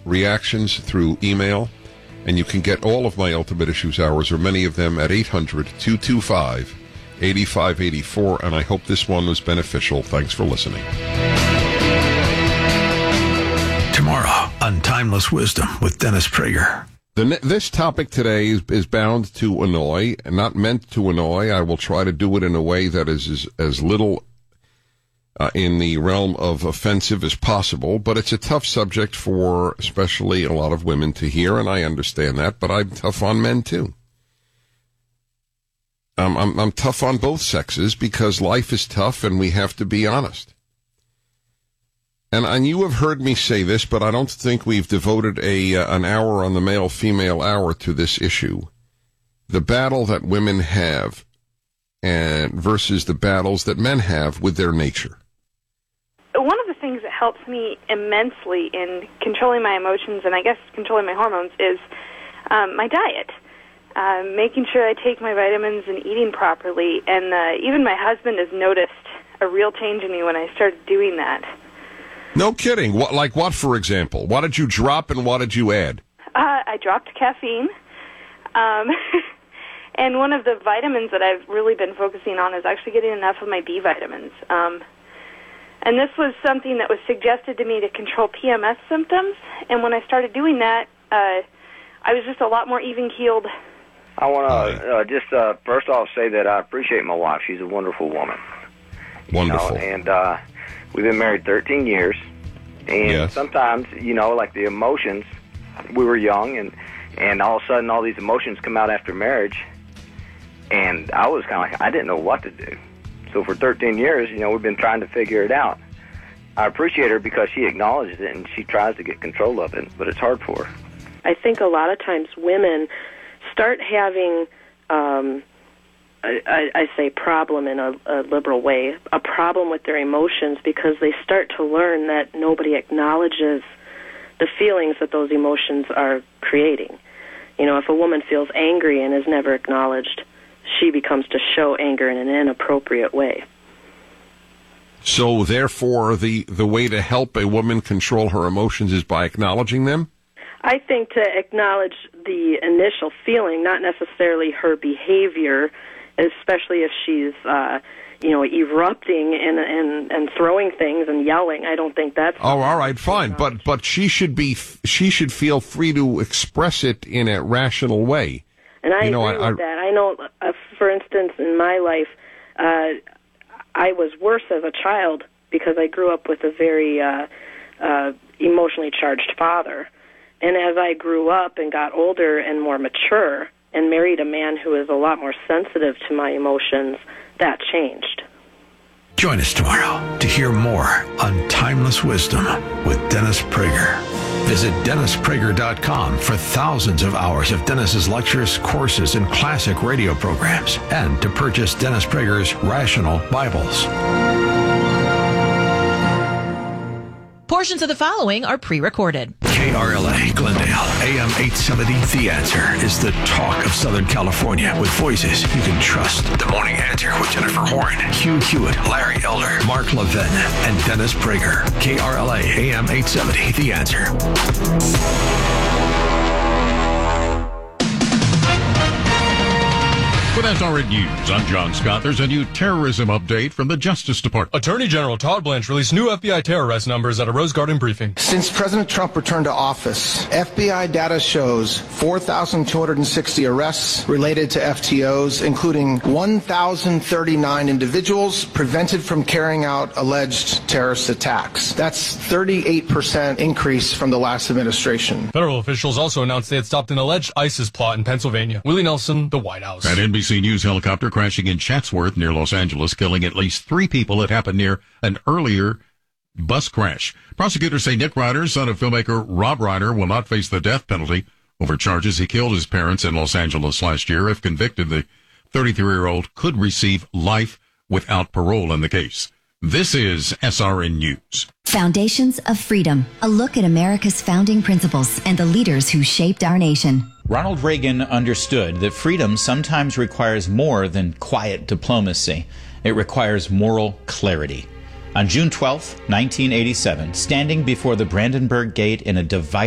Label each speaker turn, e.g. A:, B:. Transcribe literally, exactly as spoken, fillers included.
A: reactions through email, and you can get all of my Ultimate Issues Hours, or many of them, at eight hundred, two two five, eight five eight four, and I hope this one was beneficial. Thanks for listening.
B: Tomorrow on Timeless Wisdom with Dennis Prager.
A: The, this topic today is, is bound to annoy, and not meant to annoy. I will try to do it in a way that is as, as little uh, in the realm of offensive as possible, but it's a tough subject for especially a lot of women to hear, and I understand that, but I'm tough on men too. Um, I'm, I'm tough on both sexes because life is tough and we have to be honest. And, and you have heard me say this, but I don't think we've devoted a uh, an hour on the male-female hour to this issue. The battle that women have and versus the battles that men have with their nature.
C: One of the things that helps me immensely in controlling my emotions and I guess controlling my hormones is um, my diet. Uh, making sure I take my vitamins and eating properly. And uh, even my husband has noticed a real change in me when I started doing that.
A: No kidding. What, like what, for example? What did you drop and what did you add?
C: Uh, I dropped caffeine. Um, and one of the vitamins that I've really been focusing on is actually getting enough of my B vitamins. Um, and this was something that was suggested to me to control P M S symptoms. And when I started doing that, uh, I was just a lot more even-keeled.
D: I want to uh, just uh, first off say that I appreciate my wife. She's a wonderful woman.
A: Wonderful.
D: You know, and uh, we've been married thirteen years. And
A: yes.
D: sometimes, you know, like the emotions, we were young, and, and all of a sudden all these emotions come out after marriage. And I was kind of like, I didn't know what to do. So for thirteen years, you know, we've been trying to figure it out. I appreciate her because she acknowledges it and she tries to get control of it, but it's hard for her.
E: I think a lot of times women start having, um, I, I say problem in a, a liberal way, a problem with their emotions because they start to learn that nobody acknowledges the feelings that those emotions are creating. You know, if a woman feels angry and is never acknowledged, she becomes to show anger in an inappropriate way.
A: So, therefore, the, the way to help a woman control her emotions is by acknowledging them?
E: I think to acknowledge the initial feeling, not necessarily her behavior, especially if she's, uh, you know, erupting and, and and throwing things and yelling. I don't think that's...
A: Oh, all right, fine. But but she should be she should feel free to express it in a rational way.
E: And I
A: you know,
E: agree
A: I,
E: with
A: I,
E: that. I know, uh, for instance, in my life, uh, I was worse as a child because I grew up with a very uh, uh, emotionally charged father. And as I grew up and got older and more mature and married a man who is a lot more sensitive to my emotions, that changed.
B: Join us tomorrow to hear more on Timeless Wisdom with Dennis Prager. Visit dennis prager dot com for thousands of hours of Dennis's lectures, courses, and classic radio programs, and to purchase Dennis Prager's Rational Bibles.
F: Portions of the following are pre-recorded.
B: K R L A, Glendale, A M eight seventy, The Answer is the talk of Southern California with voices you can trust. The Morning Answer with Jennifer Horn, Hugh Hewitt, Larry Elder, Mark Levin, and Dennis Prager. K R L A, A M eight seventy, The Answer.
G: With S R N News, I'm John Scott. There's a new terrorism update from the Justice Department.
H: Attorney General Todd Blanche released new F B I terror arrest numbers at a Rose Garden briefing.
I: Since President Trump returned to office, F B I data shows four thousand two hundred sixty arrests related to F T Os, including one thousand thirty-nine individuals prevented from carrying out alleged terrorist attacks. That's thirty-eight percent increase from the last administration.
H: Federal officials also announced they had stopped an alleged ISIS plot in Pennsylvania. Willie Nelson, The White House.
G: An N B C News helicopter crashing in Chatsworth near Los Angeles, killing at least three people. It happened near an earlier bus crash. Prosecutors say Nick Ryder, son of filmmaker Rob Ryder, will not face the death penalty over charges he killed his parents in Los Angeles last year. If convicted, the thirty-three-year-old could receive life without parole in the case. This is S R N News.
J: Foundations of Freedom, a look at America's founding principles and the leaders who shaped our nation.
K: Ronald Reagan understood that freedom sometimes requires more than quiet diplomacy. It requires moral clarity. On June twelfth, nineteen eighty-seven, standing before the Brandenburg Gate in a divided